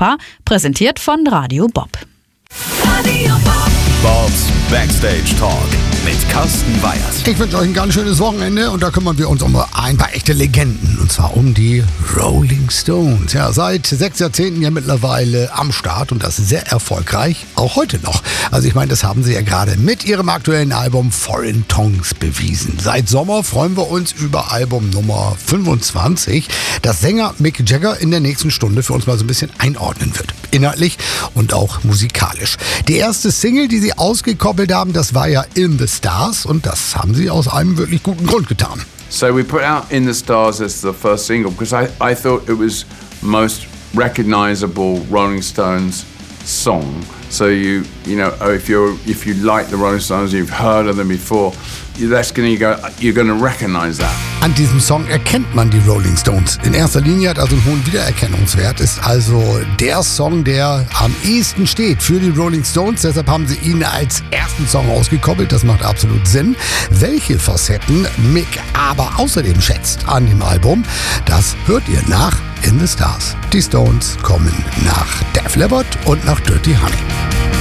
Europa, präsentiert von Radio Bob. Radio Bob. Bobs Backstage Talk mit Carsten Weyers. Ich wünsche euch ein ganz schönes Wochenende und da kümmern wir uns um ein paar echte Legenden und zwar um die Rolling Stones. Ja, seit 6 Jahrzehnten ja mittlerweile am Start und das sehr erfolgreich, auch heute noch. Also ich meine, das haben sie ja gerade mit ihrem aktuellen Album Foreign Tongues bewiesen. Seit Sommer freuen wir uns über Album Nummer 25, das Sänger Mick Jagger in der nächsten Stunde für uns mal so ein bisschen einordnen wird. Inhaltlich und auch musikalisch. Die erste Single, die sie ausgekoppelt haben, das war ja In the Stars und das haben sie aus einem wirklich guten Grund getan. So we put out In the Stars as the first single because I thought it was most recognizable Rolling Stones song. So you know if you like the Rolling Stones, you've heard of them before, you're gonna recognize that. An diesem Song erkennt man die Rolling Stones. In erster Linie hat also einen hohen Wiedererkennungswert, ist also der Song, der am ehesten steht für die Rolling Stones. Deshalb haben sie ihn als ersten Song ausgekoppelt. Das macht absolut Sinn. Welche Facetten Mick aber außerdem schätzt an dem Album, das hört ihr nach In the Stars. Die Stones kommen nach Def Leppard und nach Dirty Honey.